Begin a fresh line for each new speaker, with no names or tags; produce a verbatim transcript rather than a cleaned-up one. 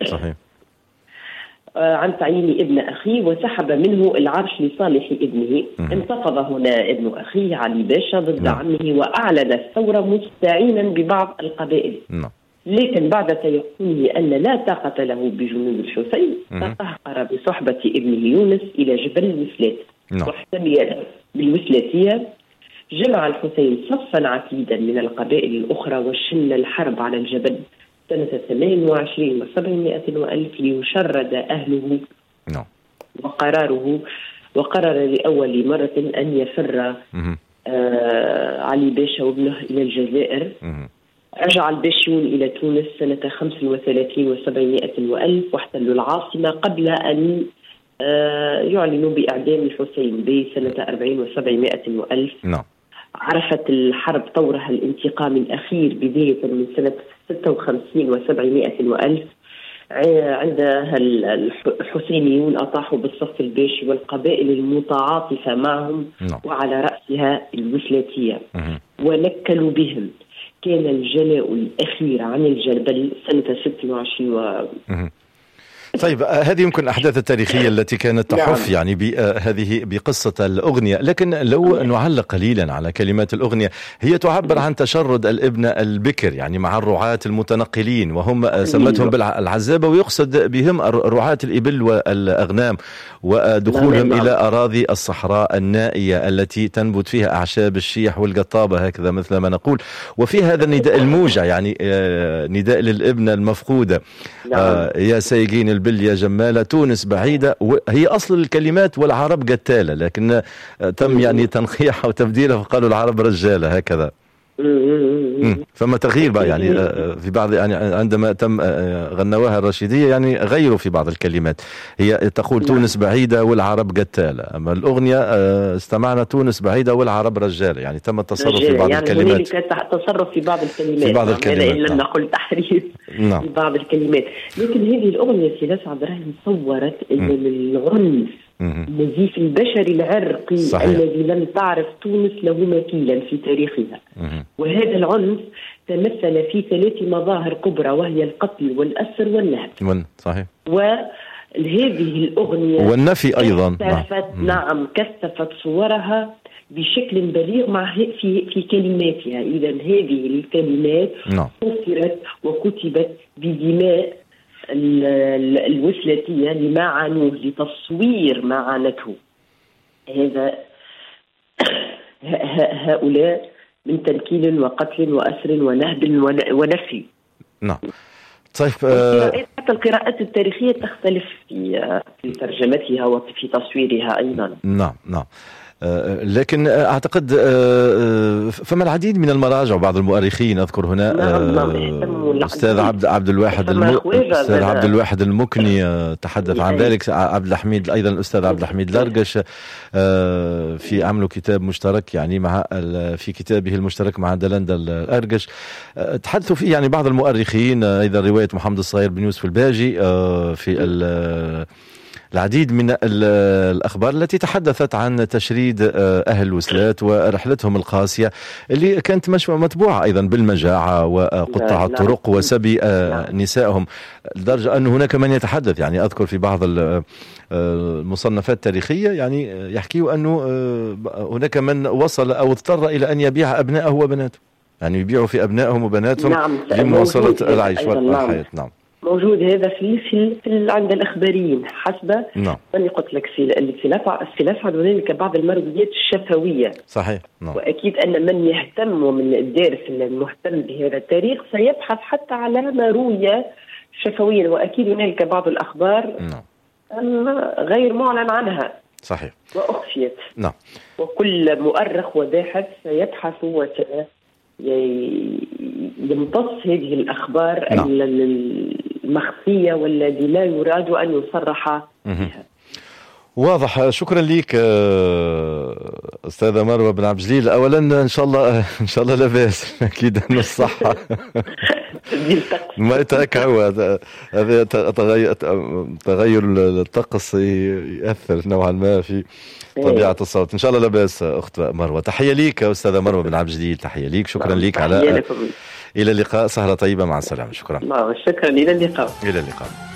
صحيح.
عن تعيين ابن أخيه وسحب منه العرش لصالح ابنه. انتفض هنا ابن أخيه علي باشا ضد
نعم.
عمه وأعلن الثورة مستعينا ببعض القبائل.
نعم.
لكن بعد تيقنه أن لا طاقة له بجنود الحسين تقهقر بصحبة ابنه يونس إلى جبل الوسلات.
نعم.
واحتمي بالوسلاتية. جمع الحسين صفا عتيدا من القبائل الأخرى وشن الحرب على الجبل سنة ثمانية وعشرين وسبعمائة وألف ليشرد أهله.
نعم.
وقراره وقرر لأول مرة أن يفر آه علي باشا وابنه إلى الجزائر.
مم.
رجع الباشيون إلى تونس سنة خمسة وثلاثين وسبعمائة وألف واحتلوا العاصمة قبل أن آه يعلنوا بإعدام الحسين بسنة أربعين وسبعمائة وألف.
نعم.
عرفت الحرب طورها الانتقام الأخير بداية من سنة ستة وخمسين وسبعمائة وألف عندها الحسينيون أطاحوا بالصف الباشي والقبائل المتعاطفة معهم.
نعم.
وعلى رأسها الوسلاتية
مم.
ونكلوا بهم. كان الجلاء الأخير عن الجبل سنة ستة وعشرين و...
طيب هذه يمكن الأحداث التاريخية التي كانت تحف يعني بهذه بقصة الأغنية، لكن لو نعلق قليلا على كلمات الأغنية، هي تعبر عن تشرد الابن البكر يعني مع الرعاة المتنقلين، وهم سمتهم بالعزابة ويقصد بهم رعاة الإبل والأغنام ودخولهم إلى أراضي الصحراء النائية التي تنبت فيها أعشاب الشيح والقطابة هكذا مثل ما نقول. وفي هذا النداء الموجع يعني نداء للابنة المفقودة، يا سايقين البل يا جمالة تونس بعيدة، وهي أصل الكلمات والعرب قتالة، لكن تم يعني تنقيحها وتبديلها فقالوا العرب رجالة هكذا. فما تغيير بقى يعني في بعض يعني عندما تم غنواها الرشيدية يعني غيروا في بعض الكلمات، هي تقول تونس بعيدة والعرب قتالة، أما الأغنية استمعنا تونس بعيدة والعرب رجالة، يعني تم التصرف في بعض
يعني
الكلمات،
يعني تصرف في بعض الكلمات
في بعض الكلمات
إن لم نقل تحريف.
نعم.
في بعض الكلمات. لكن هذه الأغنية سي سعد راهي صورت أن العنف النزيف البشري العرقي صحيح. الذي لم تعرف تونس له مثيلا في تاريخها. مم. وهذا العنف تمثل في ثلاث مظاهر كبرى، وهي القتل والأسر والنهب.
صحيح.
وهذه الأغنية
والنفي أيضا
كثفت نعم كثفت صورها بشكل بليغ مع في في كلماتها. إذا هذه الكلمات فسرت وكتبت بدماء الوسلاتية لما عانوه، لتصوير ما عانته هذا هؤلاء من تنكيل وقتل وأسر ونهب ونفي.
نعم. طيب
حتى القراءات التاريخية تختلف في في ترجمتها وفي تصويرها أيضا.
نعم نعم. لكن أعتقد فما العديد من المراجع وبعض المؤرخين، أذكر هنا أستاذ عبد عبد الواحد أستاذ عبد الواحد المكني تحدث عن ذلك، عبد الحميد أيضا الأستاذ عبد الحميد لارقش في عملوا كتاب مشترك يعني مع في كتابه المشترك مع دلندا الأرقش، تحدثوا فيه يعني بعض المؤرخين أيضا رواية محمد الصغير بن يوسف الباجي في العديد من الأخبار التي تحدثت عن تشريد أهل وسلات ورحلتهم القاسية اللي كانت متبوعة أيضا بالمجاعة وقطع الطرق وسبي نسائهم، لدرجة أن هناك من يتحدث يعني أذكر في بعض المصنفات التاريخية يعني يحكيوا أنه هناك من وصل أو اضطر إلى أن يبيع أبنائه وبناته، يعني يبيعوا في أبنائهم وبناتهم
نعم.
لمواصلة العيش والحياة. نعم.
موجود هذا في في, في عند الأخباريين حسب
نعم.
أني قلت لك السلاف هنالك بعض المرويات الشفوية.
صحيح. نعم.
وأكيد أن من يهتم ومن الدارس المهتم بهذا التاريخ سيبحث حتى على ما روي شفويا، وأكيد هنالك بعض الأخبار نعم. غير معلن عنها.
صحيح.
وأخفيت.
نعم.
وكل مؤرخ وباحث سيبحث وسيمتص هذه الأخبار نعم. المخفية والذي لا يراد أن يصرح بها.
واضح. شكرا لك أستاذة مروة بن عبد الجليل. أولا إن شاء الله إن شاء الله لاباس، أكيد أنه الصحة ما يتأكعوا، هذا تغير الطقس يأثر نوعا ما في طبيعة الصوت. إن شاء الله لاباس أخت مروة. تحية ليك أستاذة مروة بن عبد الجليل، تحية ليك. شكرا لك على إلى اللقاء. سهرة طيبة، مع السلامة. شكرا.
شكرا. إلى اللقاء.
إلى اللقاء.